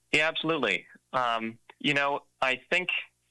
Yeah, absolutely. I think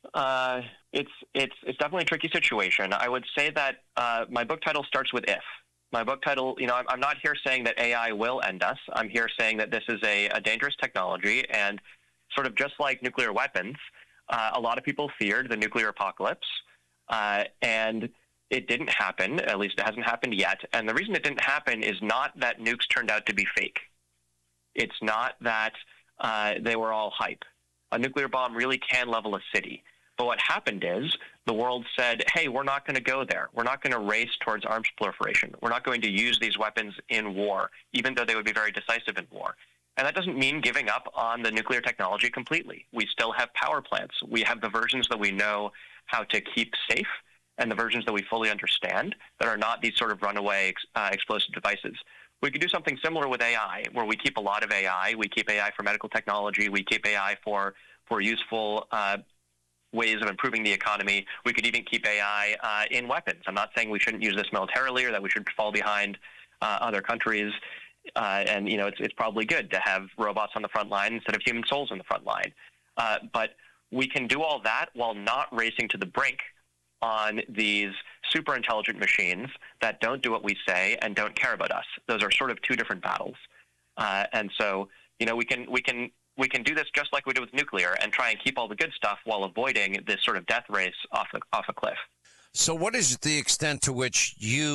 it's definitely a tricky situation. I would say that my book title starts with if. My book title, I'm not here saying that AI will end us. I'm here saying that this is a dangerous technology, and sort of just like nuclear weapons, a lot of people feared the nuclear apocalypse, and it didn't happen. At least it hasn't happened yet. And the reason it didn't happen is not that nukes turned out to be fake. It's not that they were all hype. A nuclear bomb really can level a city. But what happened is the world said, hey, we're not going to go there. We're not going to race towards arms proliferation. We're not going to use these weapons in war, even though they would be very decisive in war. And that doesn't mean giving up on the nuclear technology completely. We still have power plants. We have the versions that we know how to keep safe and the versions that we fully understand that are not these sort of runaway explosive devices. We could do something similar with AI, where we keep a lot of AI. We keep AI for medical technology. We keep AI for useful ways of improving the economy. We could even keep AI in weapons. I'm not saying we shouldn't use this militarily or that we should fall behind other countries. It's probably good to have robots on the front line instead of human souls on the front line. But we can do all that while not racing to the brink on these super intelligent machines that don't do what we say and don't care about us. Those are sort of two different battles. And so, we can do this just like we did with nuclear and try and keep all the good stuff while avoiding this sort of death race off a cliff. So what is the extent to which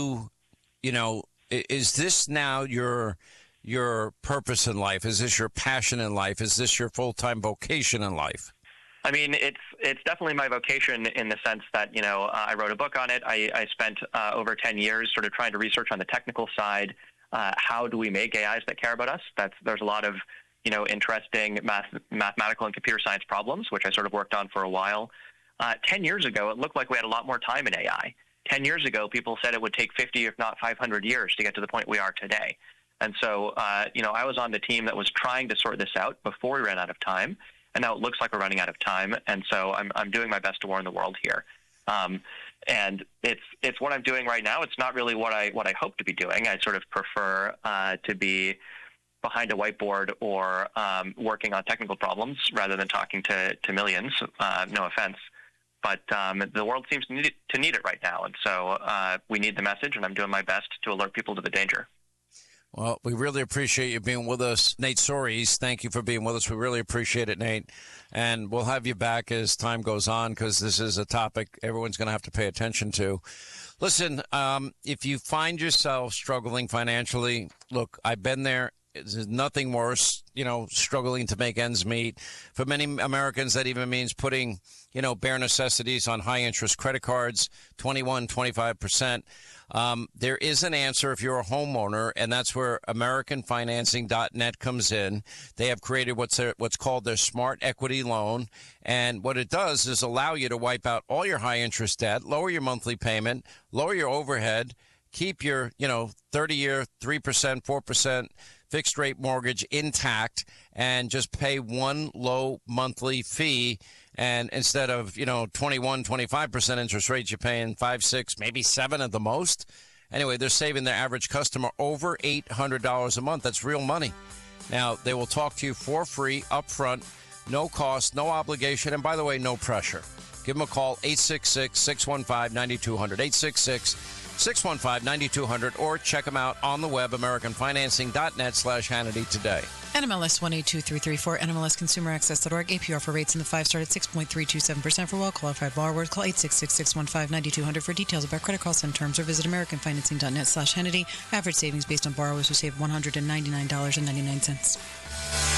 is this now your purpose in life? Is this your passion in life? Is this your full-time vocation in life? I mean, it's definitely my vocation in the sense that, I wrote a book on it. I spent over 10 years sort of trying to research on the technical side. How do we make AIs that care about us? There's a lot of, interesting mathematical and computer science problems, which I sort of worked on for a while. 10 years ago, it looked like we had a lot more time in AI. 10 years ago, people said it would take 50, if not 500 years to get to the point we are today. And so, I was on the team that was trying to sort this out before we ran out of time. And now it looks like we're running out of time, and so I'm doing my best to warn the world here. And it's what I'm doing right now. It's not really what I hope to be doing. I sort of prefer to be behind a whiteboard or working on technical problems rather than talking to millions. No offense, but the world seems to need it right now, and so we need the message. And I'm doing my best to alert people to the danger. Well, we really appreciate you being with us. Nate Soares, thank you for being with us. We really appreciate it, Nate. And we'll have you back as time goes on because this is a topic everyone's going to have to pay attention to. Listen, if you find yourself struggling financially, look, I've been there. There's nothing worse, struggling to make ends meet. For many Americans, that even means putting, bare necessities on high-interest credit cards, 21, 25%. There is an answer if you're a homeowner, and that's where AmericanFinancing.net comes in. They have created what's called their Smart Equity Loan, and what it does is allow you to wipe out all your high-interest debt, lower your monthly payment, lower your overhead, keep your, 30-year, 3%, 4% fixed-rate mortgage intact, and just pay one low monthly fee. And instead of, 21, 25% interest rates, you're paying 5, 6, maybe 7 at the most. Anyway, they're saving their average customer over $800 a month. That's real money. Now, they will talk to you for free up front, no cost, no obligation, and by the way, no pressure. Give them a call, 866-615-9200, 866-615-9200, or check them out on the web, AmericanFinancing.net/Hannity today. NMLS 182334, NMLSConsumerAccess.org. APR for rates in the 5-star at 6.327% for well-qualified borrowers. Call 866-615-9200 for details about credit costs and terms, or visit AmericanFinancing.net/Hannity. Average savings based on borrowers who save $199.99.